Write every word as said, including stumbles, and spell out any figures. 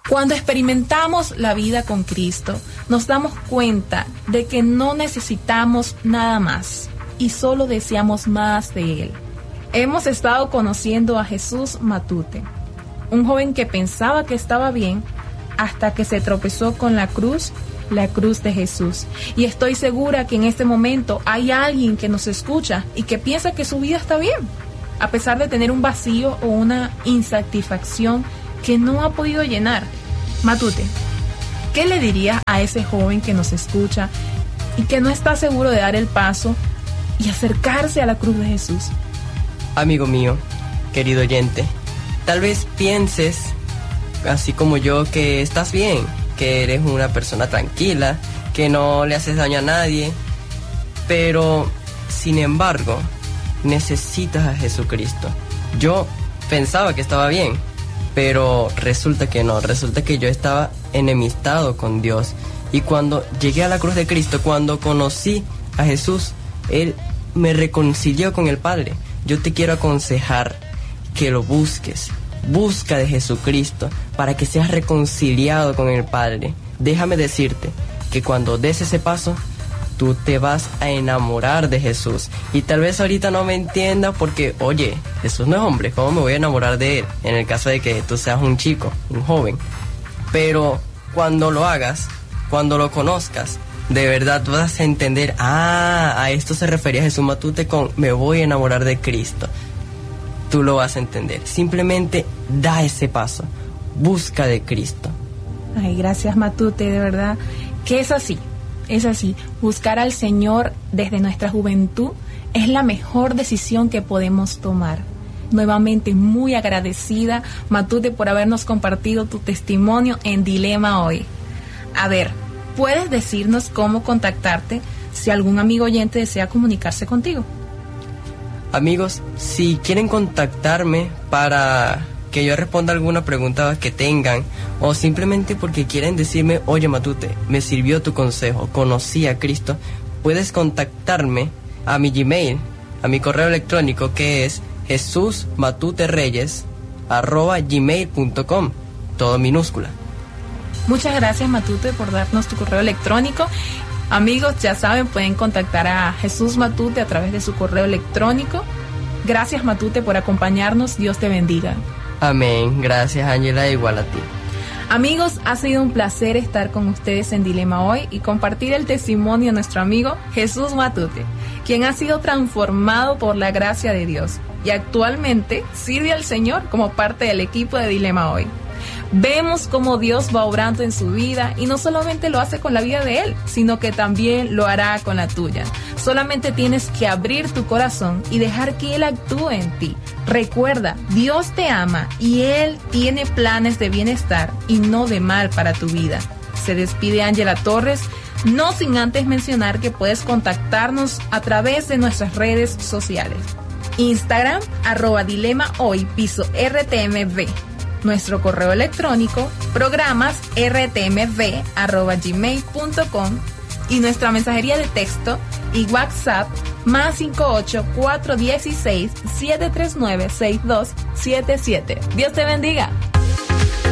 Cuando experimentamos la vida con Cristo, nos damos cuenta de que no necesitamos nada más y solo deseamos más de Él. Hemos estado conociendo a Jesús Matute, un joven que pensaba que estaba bien hasta que se tropezó con la cruz, la cruz de Jesús. Y estoy segura que en este momento hay alguien que nos escucha y que piensa que su vida está bien, a pesar de tener un vacío o una insatisfacción que no ha podido llenar. Matute, ¿qué le dirías a ese joven que nos escucha y que no está seguro de dar el paso y acercarse a la cruz de Jesús? Amigo mío, querido oyente, tal vez pienses, así como yo, que estás bien, que eres una persona tranquila, que no le haces daño a nadie, pero, sin embargo, necesitas a Jesucristo. Yo pensaba que estaba bien, pero resulta que no, resulta que yo estaba enemistado con Dios. Y cuando llegué a la cruz de Cristo, cuando conocí a Jesús, Él me reconcilió con el Padre. Yo te quiero aconsejar que lo busques. Busca de Jesucristo para que seas reconciliado con el Padre. Déjame decirte que cuando des ese paso, tú te vas a enamorar de Jesús. Y tal vez ahorita no me entiendas porque, oye, Jesús no es hombre, ¿cómo me voy a enamorar de Él? En el caso de que tú seas un chico, un joven. Pero cuando lo hagas, cuando lo conozcas, de verdad vas a entender, ah, a esto se refería Jesús Matute con me voy a enamorar de Cristo. Tú lo vas a entender. Simplemente da ese paso. Busca de Cristo. Ay, gracias Matute, de verdad que es así. Es así, buscar al Señor desde nuestra juventud es la mejor decisión que podemos tomar. Nuevamente muy agradecida, Matute, por habernos compartido tu testimonio en Dilema Hoy. A ver, ¿puedes decirnos cómo contactarte si algún amigo oyente desea comunicarse contigo? Amigos, si quieren contactarme para que yo responda alguna pregunta que tengan, o simplemente porque quieren decirme, oye Matute, me sirvió tu consejo, conocí a Cristo, puedes contactarme a mi Gmail, a mi correo electrónico, que es jesusmatutereyes arroba gmail punto com, todo minúscula. Muchas gracias Matute por darnos tu correo electrónico. Amigos, ya saben, pueden contactar a Jesús Matute a través de su correo electrónico. Gracias Matute por acompañarnos, Dios te bendiga. Amén, gracias Ángela, igual a ti. Amigos, ha sido un placer estar con ustedes en Dilema Hoy y compartir el testimonio de nuestro amigo Jesús Matute, quien ha sido transformado por la gracia de Dios y actualmente sirve al Señor como parte del equipo de Dilema Hoy. Vemos cómo Dios va obrando en su vida y no solamente lo hace con la vida de él, sino que también lo hará con la tuya. Solamente tienes que abrir tu corazón y dejar que Él actúe en ti. Recuerda, Dios te ama y Él tiene planes de bienestar y no de mal para tu vida. Se despide Ángela Torres, no sin antes mencionar que puedes contactarnos a través de nuestras redes sociales. Instagram, arroba dilema hoy, piso R T M V. Nuestro correo electrónico, programas r t m v arroba gmail punto com, y nuestra mensajería de texto y WhatsApp más cinco ocho cuatro uno seis siete tres nueve seis dos siete siete. Dios te bendiga.